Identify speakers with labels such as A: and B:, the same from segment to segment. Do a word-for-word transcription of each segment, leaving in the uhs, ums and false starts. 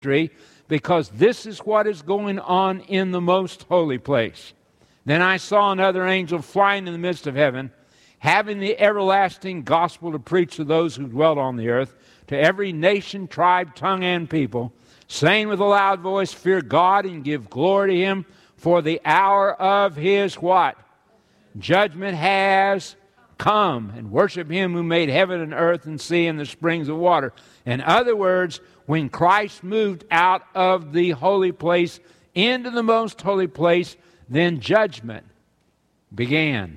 A: because this is what is going on in the most holy place. Then I saw another angel flying in the midst of heaven, having the everlasting gospel to preach to those who dwelt on the earth, to every nation, tribe, tongue, and people, saying with a loud voice, fear God and give glory to Him, for the hour of His what? Judgment has come, and worship Him who made heaven and earth and sea and the springs of water. In other words, when Christ moved out of the holy place into the most holy place, then judgment began.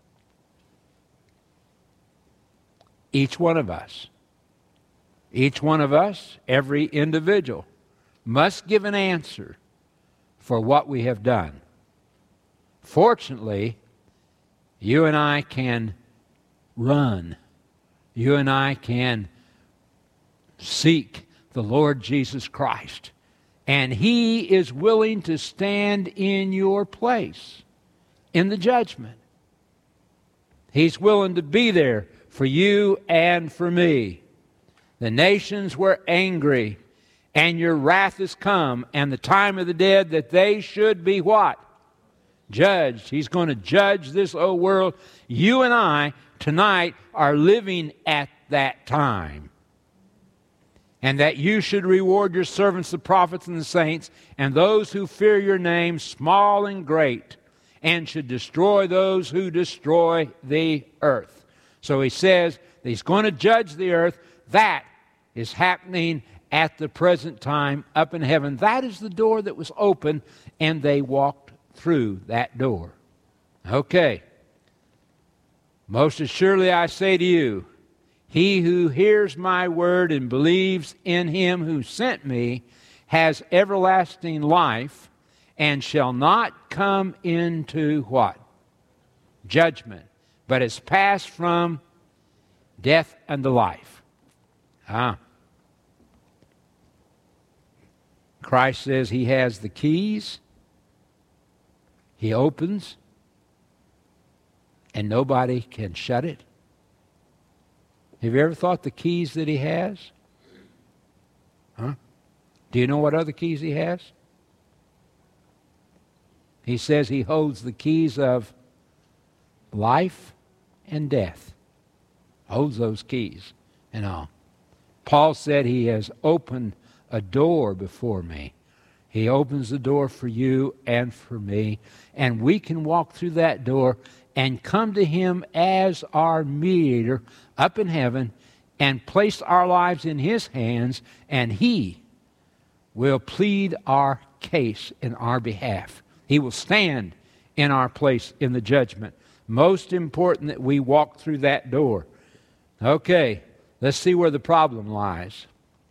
A: Each one of us, each one of us, every individual, must give an answer for what we have done. Fortunately, you and I can run. You and I can seek the Lord Jesus Christ. And He is willing to stand in your place in the judgment. He's willing to be there for you and for me. The nations were angry, and your wrath is come, and the time of the dead that they should be what? Judged. He's going to judge this old world. You and I tonight are living at that time. And that you should reward your servants, the prophets and the saints, and those who fear your name, small and great, and should destroy those who destroy the earth. So he says that He's going to judge the earth. That is happening at the present time up in heaven. That is the door that was open, and they walked through that door. Okay. Most assuredly I say to you, he who hears my word and believes in Him who sent me has everlasting life and shall not come into what? Judgment, but is passed from death unto life. Ah. Christ says He has the keys. He opens, and nobody can shut it. Have you ever thought the keys that He has? Huh? Do you know what other keys He has? He says He holds the keys of life and death. Holds those keys and all. Paul said He has opened a door before me. He opens the door for you and for me, and we can walk through that door and come to Him as our mediator up in heaven and place our lives in His hands, and He will plead our case in our behalf. He will stand in our place in the judgment. Most important that we walk through that door. Okay, let's see where the problem lies.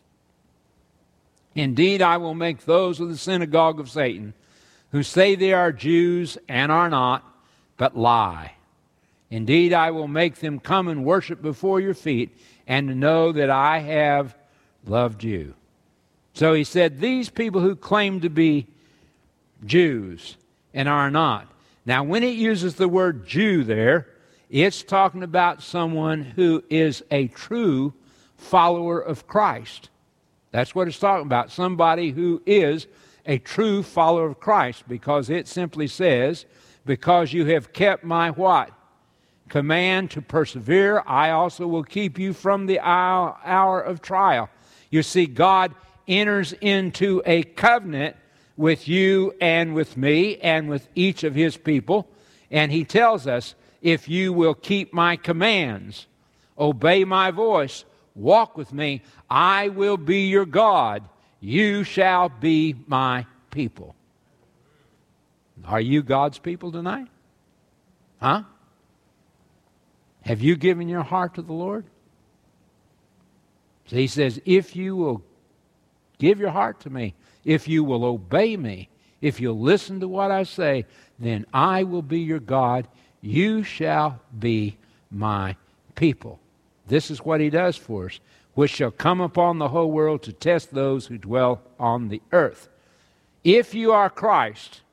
A: Indeed, I will make those of the synagogue of Satan who say they are Jews and are not, but lie. Indeed, I will make them come and worship before your feet and to know that I have loved you. So he said, these people who claim to be Jews and are not. Now, when it uses the word Jew there, it's talking about someone who is a true follower of Christ. That's what it's talking about. Somebody who is a true follower of Christ, because it simply says, because you have kept my what? Command to persevere, I also will keep you from the hour of trial. You see, God enters into a covenant with you and with me and with each of His people, and He tells us, if you will keep my commands, obey my voice, walk with me, I will be your God. You shall be my people. Are you God's people tonight? Huh? Have you given your heart to the Lord? So He says, if you will give your heart to me, if you will obey me, if you'll listen to what I say, then I will be your God. You shall be my people. This is what He does for us, which shall come upon the whole world to test those who dwell on the earth. If you are Christ,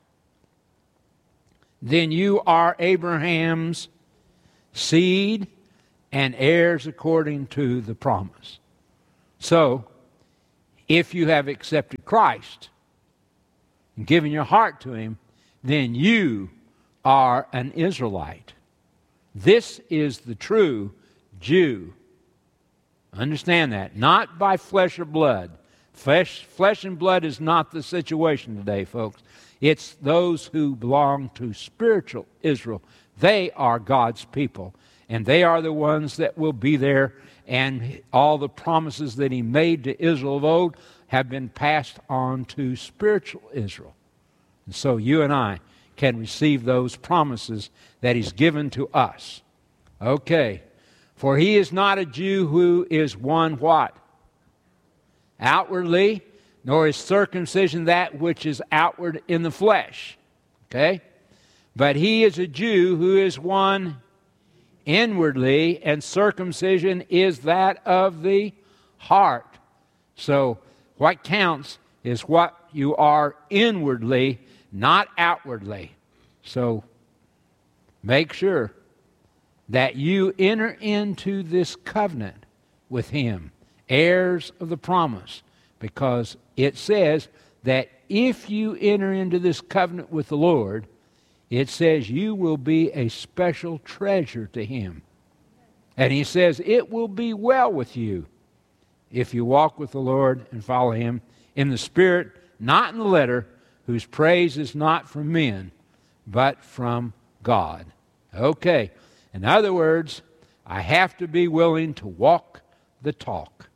A: then you are Abraham's seed and heirs according to the promise. So, If you have accepted Christ and given your heart to Him, then you are an Israelite. This is the true Jew. Understand that. Not by flesh or blood. Flesh, flesh and blood is not the situation today, folks. It's those who belong to spiritual Israel. They are God's people. And they are the ones that will be there. And all the promises that He made to Israel of old have been passed on to spiritual Israel. And so you and I can receive those promises that He's given to us. Okay. For He is not a Jew who is one what? Outwardly, nor is circumcision that which is outward in the flesh. Okay? But he is a Jew who is one inwardly, and circumcision is that of the heart. So what counts is what you are inwardly, not outwardly. So make sure that you enter into this covenant with Him, heirs of the promise, because it says that if you enter into this covenant with the Lord, it says you will be a special treasure to Him. And He says it will be well with you if you walk with the Lord and follow Him in the Spirit, not in the letter, whose praise is not from men, but from God. Okay. In other words, I have to be willing to walk the talk.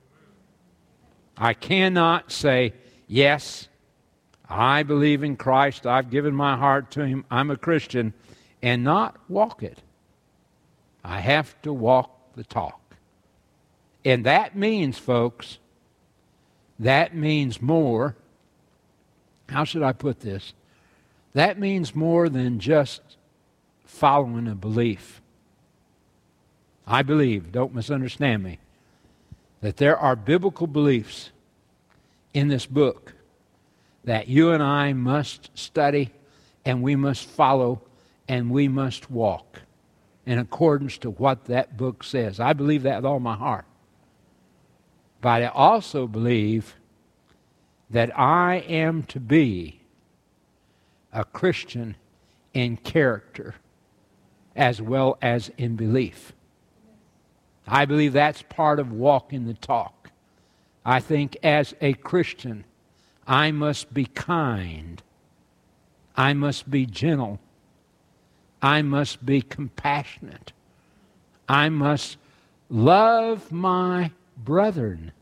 A: I cannot say, yes, I believe in Christ, I've given my heart to Him, I'm a Christian, and not walk it. I have to walk the talk. And that means, folks, that means more, how should I put this? That means more than just following a belief. I believe, don't misunderstand me, that there are biblical beliefs in this book that you and I must study and we must follow and we must walk in accordance to what that book says. I believe that with all my heart. But I also believe that I am to be a Christian in character as well as in belief. I believe that's part of walking the talk. I think as a Christian, I must be kind. I must be gentle. I must be compassionate. I must love my brethren.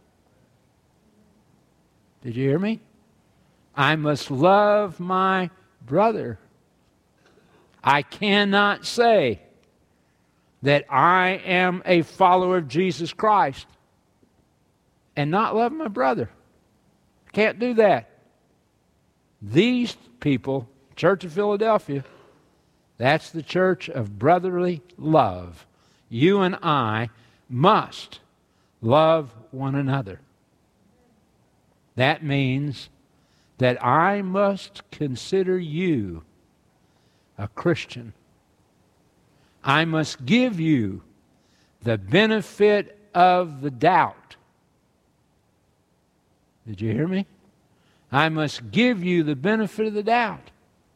A: Did you hear me? I must love my brother. I cannot say that I am a follower of Jesus Christ and not love my brother. I can't do that. These people, Church of Philadelphia, that's the church of brotherly love. You and I must love one another. That means that I must consider you a Christian. I must give you the benefit of the doubt. Did you hear me? I must give you the benefit of the doubt.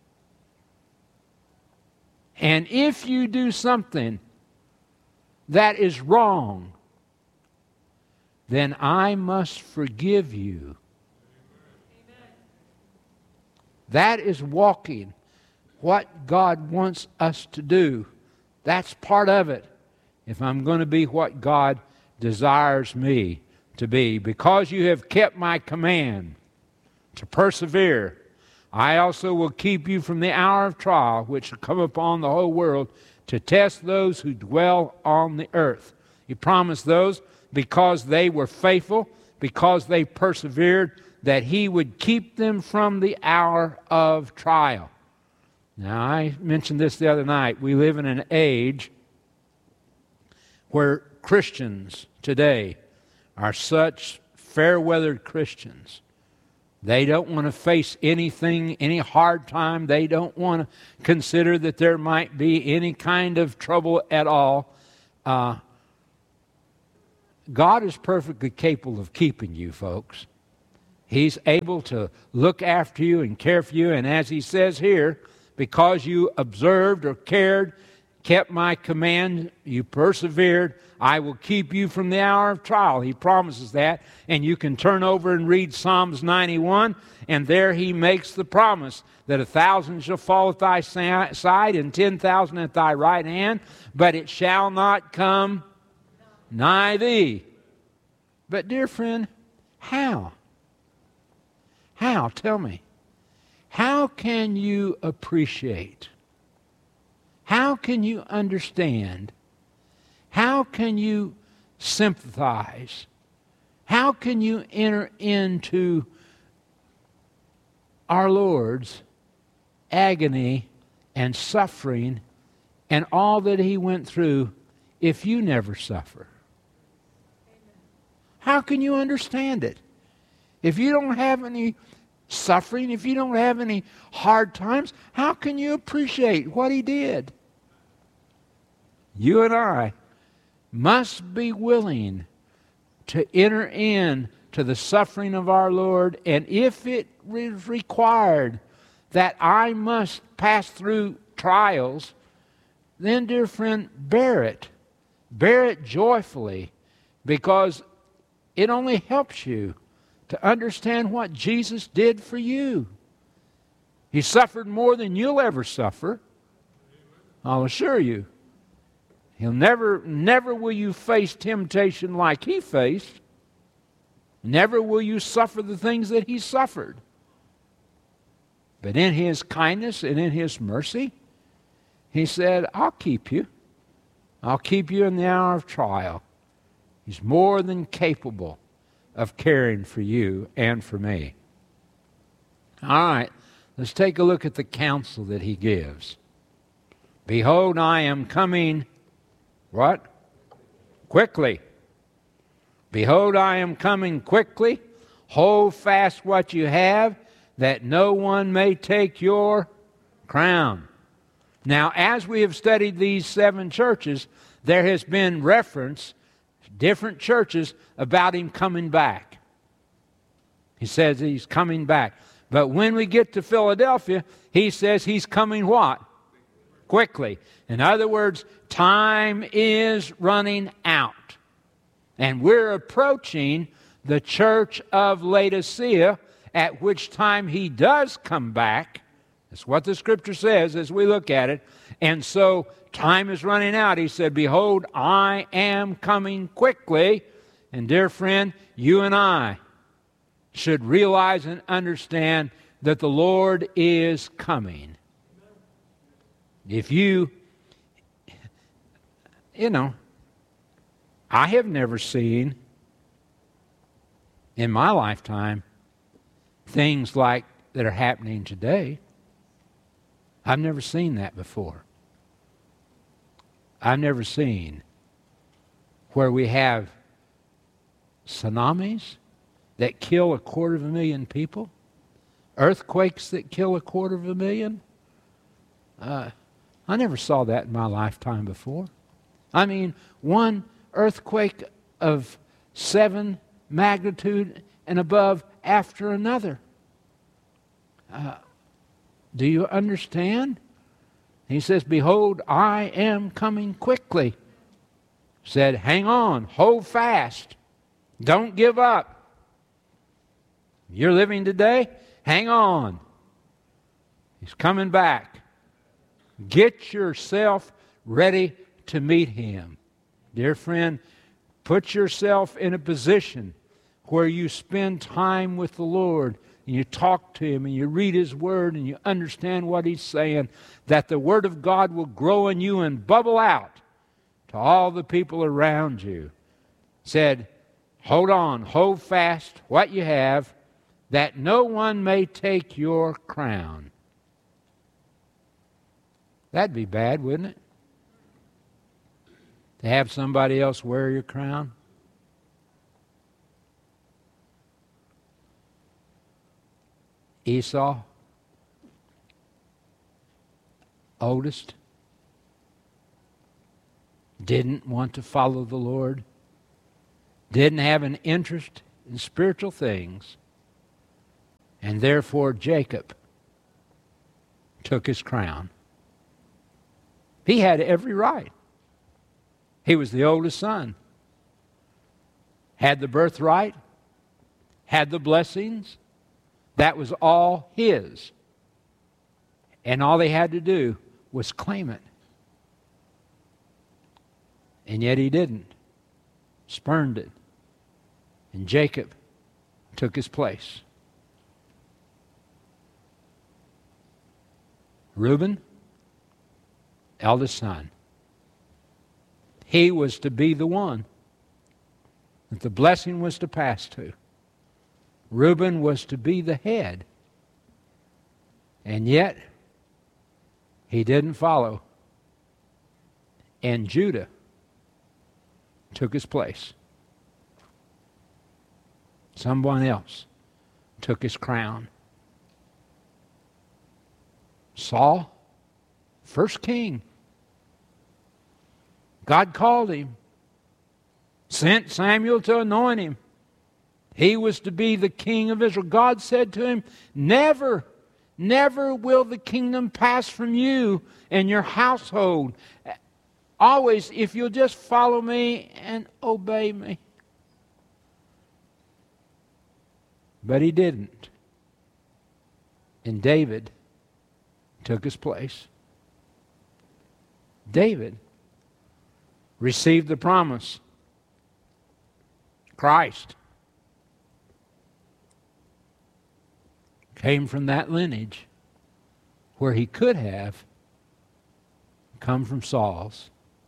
A: And if you do something that is wrong, then I must forgive you. Amen. That is walking what God wants us to do. That's part of it. If I'm going to be what God desires me to be. Because you have kept my command to persevere, I also will keep you from the hour of trial which shall come upon the whole world to test those who dwell on the earth. He promised those because they were faithful, because they persevered, that He would keep them from the hour of trial. Now, I mentioned this the other night. We live in an age where Christians today are such fair-weathered Christians. They don't want to face anything, any hard time. They don't want to consider that there might be any kind of trouble at all. Uh, God is perfectly capable of keeping you, folks. He's able to look after you and care for you. And as he says here, because you observed or cared, kept my command, you persevered, I will keep you from the hour of trial. He promises that. And you can turn over and read Psalms ninety-one, and there he makes the promise that a thousand shall fall at thy side and ten thousand at thy right hand, but it shall not come nigh thee. But dear friend, how? How? Tell me. How can you appreciate? How can you understand? How can you sympathize? How can you enter into our Lord's agony and suffering and all that he went through if you never suffer? How can you understand it? If you don't have any suffering, if you don't have any hard times, how can you appreciate what he did? You and I must be willing to enter in to the suffering of our Lord, and if it is required that I must pass through trials, then, dear friend, bear it. Bear it joyfully, because it only helps you to understand what Jesus did for you. He suffered more than you'll ever suffer. I'll assure you. He'll never, never will you face temptation like he faced. Never will you suffer the things that he suffered. But in his kindness and in his mercy, he said, I'll keep you. I'll keep you in the hour of trial. He's more than capable of caring for you and for me. All right, let's take a look at the counsel that he gives. Behold, I am coming, what? Quickly. Behold, I am coming quickly. Hold fast what you have, that no one may take your crown. Now, as we have studied these seven churches, there has been reference, different churches, about him coming back. He says he's coming back. But when we get to Philadelphia, he says he's coming what? Quickly. In other words, time is running out. And we're approaching the church of Laodicea, at which time he does come back. That's what the Scripture says as we look at it. And so time is running out. He said, behold, I am coming quickly. And dear friend, you and I should realize and understand that the Lord is coming. If you, you know, I have never seen in my lifetime things like that are happening today. I've never seen that before. I've never seen where we have tsunamis that kill a quarter of a million people, earthquakes that kill a quarter of a million. Uh, I never saw that in my lifetime before. I mean, one earthquake of seven magnitude and above after another. Uh, do you understand? He says, behold, I am coming quickly. Said, hang on, hold fast. Don't give up. You're living today? Hang on. He's coming back. Get yourself ready to meet him. Dear friend, put yourself in a position where you spend time with the Lord and you talk to him and you read his word and you understand what he's saying, that the word of God will grow in you and bubble out to all the people around you. Said, hold on, hold fast what you have, that no one may take your crown. That'd be bad, wouldn't it? To have somebody else wear your crown. Esau, oldest, didn't want to follow the Lord, didn't have an interest in spiritual things, And therefore Jacob took his crown. He had every right. He was the oldest son. Had the birthright. Had the blessings. That was all his. And all they had to do was claim it. And yet he didn't. Spurned it. And Jacob took his place. Reuben, eldest son. He was to be the one that the blessing was to pass to. Reuben was to be the head. And yet, he didn't follow. And Judah took his place. Someone else took his crown. Saul, first king. God called him, sent Samuel to anoint him. He was to be the king of Israel. God said to him, never, never will the kingdom pass from you and your household. Always, if you'll just follow me and obey me. But he didn't. And David took his place. David received the promise. Christ came from that lineage where he could have come from Saul's.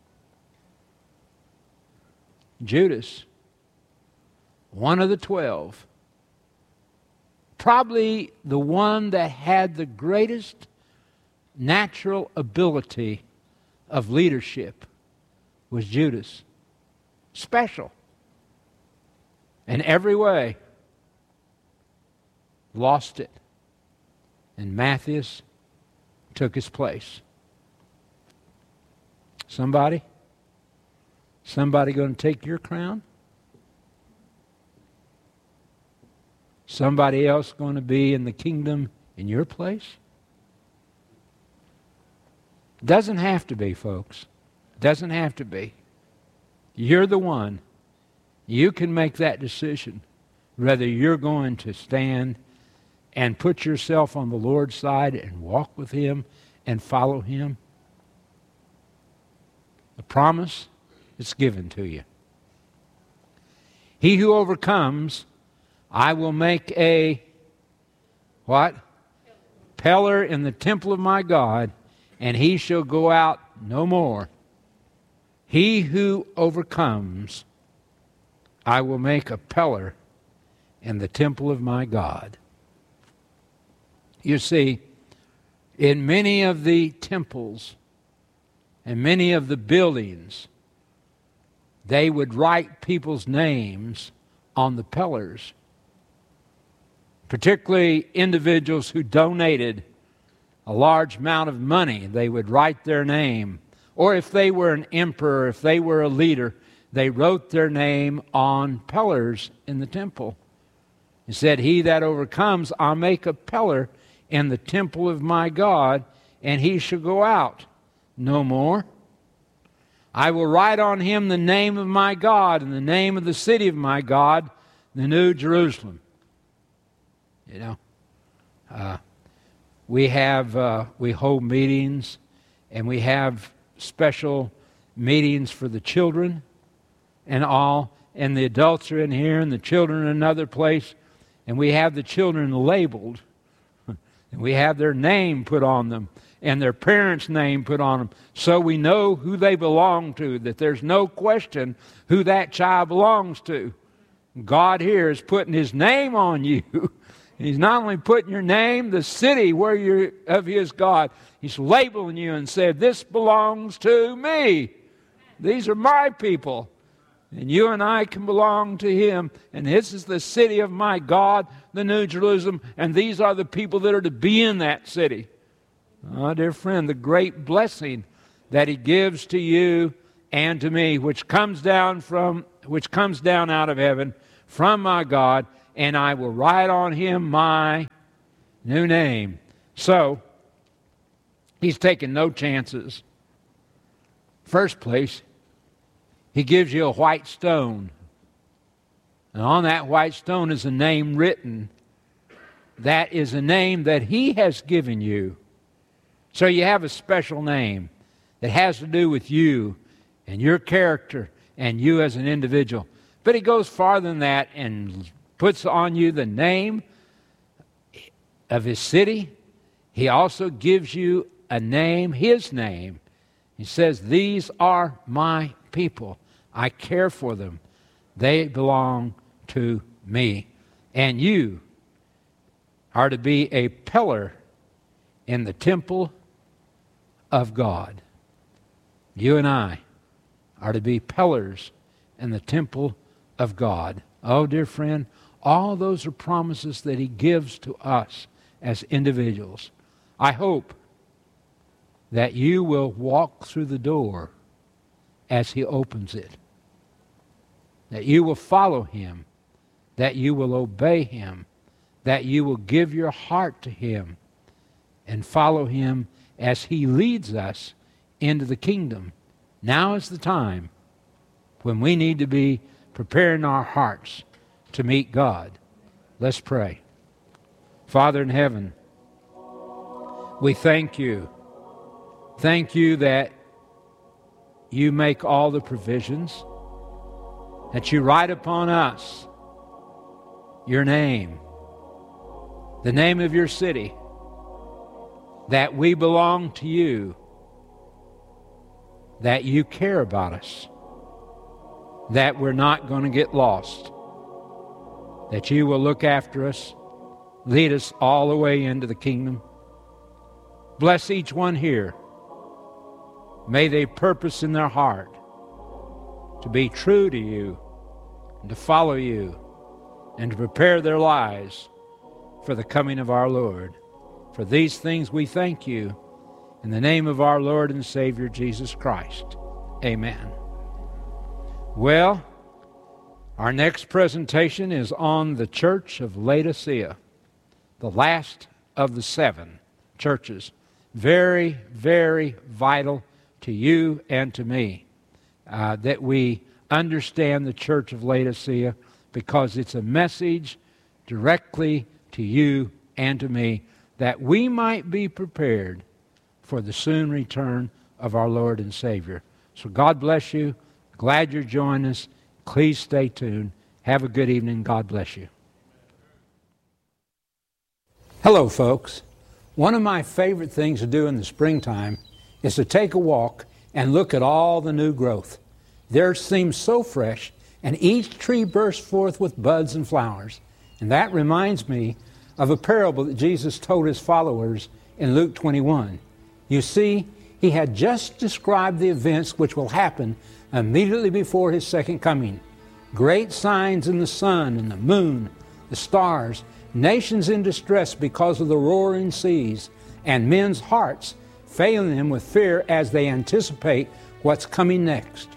A: Judas, one of the twelve, probably the one that had the greatest natural ability of leadership, was Judas. Special. In every way. Lost it. And Matthias took his place. Somebody? Somebody going to take your crown? Somebody else going to be in the kingdom in your place? Doesn't have to be, folks. Doesn't have to be. You're the one. You can make that decision whether you're going to stand and put yourself on the Lord's side and walk with Him and follow Him. The promise is given to you. He who overcomes, I will make a, what? Pillar in the temple of my God, and he shall go out no more. He who overcomes, I will make a pillar in the temple of my God. You see, in many of the temples and many of the buildings, they would write people's names on the pillars, particularly individuals who donated a large amount of money. They would write their name. Or if they were an emperor, if they were a leader, they wrote their name on pillars in the temple. He said, he that overcomes, I'll make a pillar in the temple of my God, and he shall go out no more. I will write on him the name of my God and the name of the city of my God, the New Jerusalem. You know, uh, we have, uh, we hold meetings, and we have special meetings for the children and all, and the adults are in here and the children in another place, and we have the children labeled, and we have their name put on them and their parents' name put on them, so we know who they belong to, that there's no question who that child belongs to. God here is putting His name on you. He's not only putting your name, the city where you're of His God. He's labeling you and said, this belongs to me. These are my people. And you and I can belong to Him. And this is the city of my God, the New Jerusalem. And these are the people that are to be in that city. Oh, dear friend, the great blessing that He gives to you and to me, which comes down from, which comes down out of heaven from my God, and I will write on him my New name. So, he's taking no chances. First place, he gives you a white stone. And on that white stone is a name written. That is a name that he has given you. So you have a special name that has to do with you and your character and you as an individual. But he goes farther than that and puts on you the name of his city. He also gives you a name, his name. He says, these are my people. I care for them. They belong to me. And you are to be a pillar in the temple of God. You and I are to be pillars in the temple of God. Oh, dear friend, all those are promises that he gives to us as individuals. I hope that you will walk through the door as he opens it. That you will follow him. That you will obey him. That you will give your heart to him and follow him as he leads us into the kingdom. Now is the time when we need to be preparing our hearts to meet God. Let's pray. Father in heaven, we thank you. Thank you that you make all the provisions, that you write upon us your name, the name of your city, that we belong to you, that you care about us, that we're not going to get lost, that you will look after us, lead us all the way into the kingdom. Bless each one here. May they purpose in their heart to be true to you and to follow you and to prepare their lives for the coming of our Lord. For these things we thank you in the name of our Lord and Savior Jesus Christ. Amen. Well, our next presentation is on the Church of Laodicea, the last of the seven churches. Very, very vital to you and to me uh, that we understand the Church of Laodicea, because it's a message directly to you and to me, that we might be prepared for the soon return of our Lord and Savior. So God bless you. Glad you're joining us. Please stay tuned. Have a good evening. God bless you. Hello, folks. One of my favorite things to do in the springtime is to take a walk and look at all the new growth. Theirs seems so fresh, and each tree bursts forth with buds and flowers. And that reminds me of a parable that Jesus told his followers in Luke twenty-one. You see, he had just described the events which will happen immediately before his second coming. Great signs in the sun and the moon, the stars, nations in distress because of the roaring seas, and men's hearts failing them with fear as they anticipate what's coming next.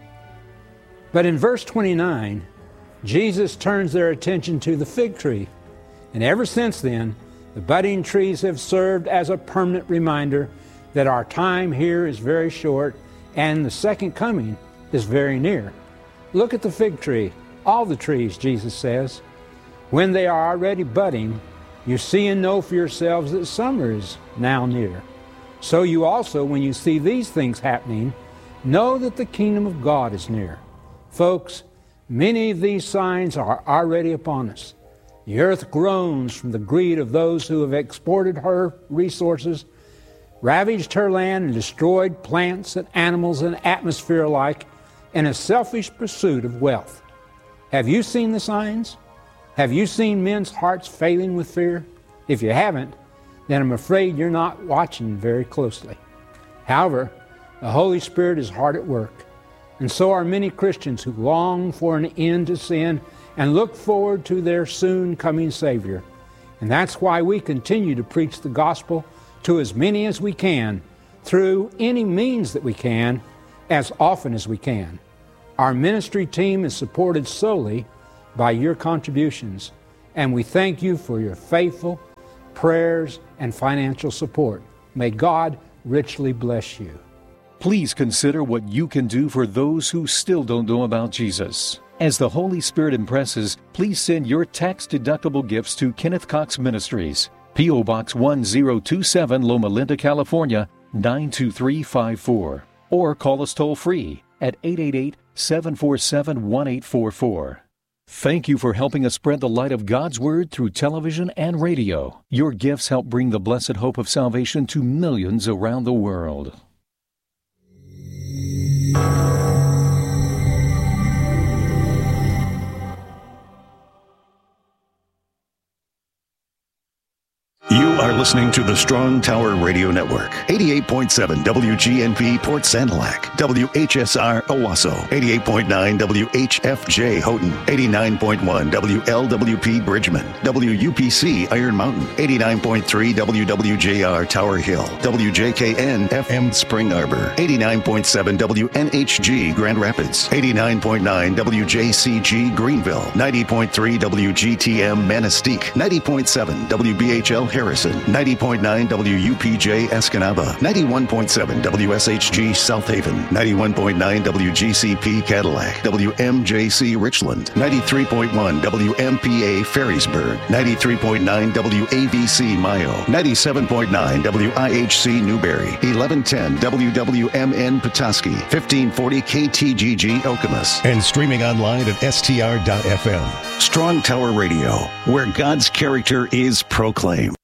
A: But in verse twenty-nine, Jesus turns their attention to the fig tree. And ever since then, the budding trees have served as a permanent reminder that our time here is very short and the second coming is very near. Look at the fig tree, all the trees, Jesus says. When they are already budding, you see and know for yourselves that summer is now near. So you also, when you see these things happening, know that the kingdom of God is near. Folks, many of these signs are already upon us. The earth groans from the greed of those who have exported her resources, ravaged her land, and destroyed plants and animals and atmosphere alike in a selfish pursuit of wealth. Have you seen the signs? Have you seen men's hearts failing with fear? If you haven't, then I'm afraid you're not watching very closely. However, the Holy Spirit is hard at work, and so are many Christians who long for an end to sin and look forward to their soon coming Savior. And that's why we continue to preach the gospel to as many as we can, through any means that we can, as often as we can. Our ministry team is supported solely by your contributions, and we thank you for your faithful, prayers and financial support. May God richly bless you.
B: Please consider what you can do for those who still don't know about Jesus. As the Holy Spirit impresses, please send your tax-deductible gifts to Kenneth Cox Ministries, P O. Box one zero two seven, Loma Linda, California, nine two three five four. Or call us toll-free at eight eight eight, seven four seven, one eight four four. Thank you for helping us spread the light of God's Word through television and radio. Your gifts help bring the blessed hope of salvation to millions around the world.
C: You are listening to the Strong Tower Radio Network. eighty-eight point seven W G N P Port Sanilac, W H S R Owasso, eighty-eight point nine W H F J Houghton, eighty-nine point one W L W P Bridgman, W U P C Iron Mountain, eighty-nine point three W W J R Tower Hill, W J K N F M Spring Arbor, eighty-nine point seven W N H G Grand Rapids, eighty-nine point nine W J C G Greenville, ninety point three W G T M Manistee, ninety point seven W B H L Harrison, ninety point nine W U P J Escanaba, ninety-one point seven W S H G South Haven, ninety-one point nine W G C P Cadillac, W M J C Richland, ninety-three point one W M P A Ferrysburg, ninety-three point nine W A V C Mayo, ninety-seven point nine W I H C Newberry, eleven ten W W M N Petoskey, fifteen forty K T G G Okemos, and streaming online at S T R dot F M. Strong Tower Radio, where God's character is proclaimed.